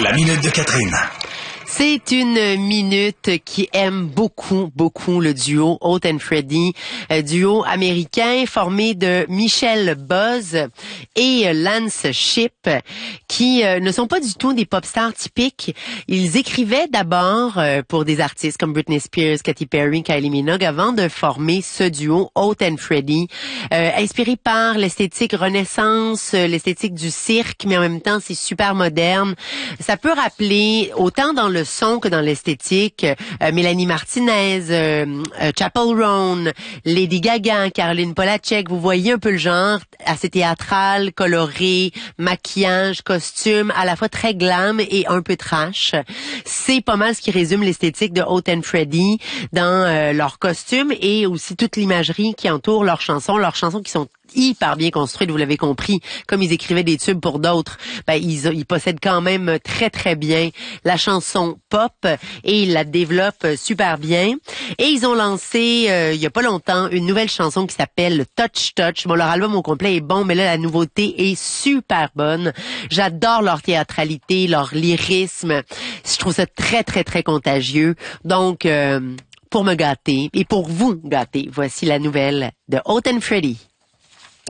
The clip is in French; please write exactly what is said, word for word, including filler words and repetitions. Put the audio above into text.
La minute de Catherine. C'est une minute qui aime beaucoup, beaucoup le duo Holt and Freddie, euh, duo américain formé de Michelle Buzz et Lance Shipp, qui euh, ne sont pas du tout des pop stars typiques. Ils écrivaient d'abord euh, pour des artistes comme Britney Spears, Katy Perry, Kylie Minogue avant de former ce duo Holt and Freddie, euh, inspiré par l'esthétique Renaissance, euh, l'esthétique du cirque, mais en même temps c'est super moderne. Ça peut rappeler autant dans le son que dans l'esthétique, euh, Mélanie Martinez, euh, euh, Chappell Roan, Lady Gaga, Caroline Polachek, vous voyez un peu le genre, assez théâtral, coloré, maquillage, costume, à la fois très glam et un peu trash. C'est pas mal ce qui résume l'esthétique de Holt and Freddie dans euh, leurs costumes et aussi toute l'imagerie qui entoure leurs chansons, leurs chansons qui sont hyper bien construites, vous l'avez compris, comme ils écrivaient des tubes pour d'autres, ben ils, ils possèdent quand même très très bien la chanson pop et ils la développent super bien. Et ils ont lancé euh, il y a pas longtemps une nouvelle chanson qui s'appelle Touch Touch. Bon, leur album au complet est bon, mais là la nouveauté est super bonne. J'adore leur théâtralité, leur lyrisme. Je trouve ça très très très contagieux. Donc euh, pour me gâter et pour vous gâter, voici la nouvelle de Holt and Freddie.